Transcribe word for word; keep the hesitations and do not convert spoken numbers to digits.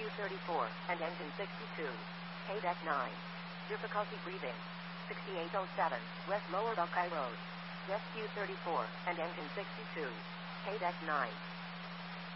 thirty-four, and engine sixty-two. K deck nine. Difficulty breathing. sixty-eight oh seven, West Lower Buckeye Road. Rescue thirty-four, and engine sixty-two. K deck nine.